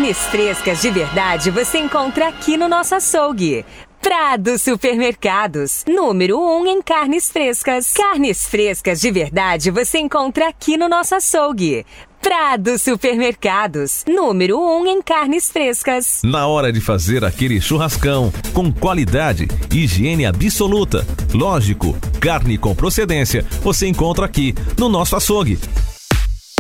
Carnes frescas de verdade você encontra aqui no nosso açougue. Prado Supermercados, número 1 em carnes frescas. Carnes frescas de verdade você encontra aqui no nosso açougue. Prado Supermercados, número 1 em carnes frescas. Na hora de fazer aquele churrascão, com qualidade, higiene absoluta, lógico, carne com procedência, você encontra aqui no nosso açougue.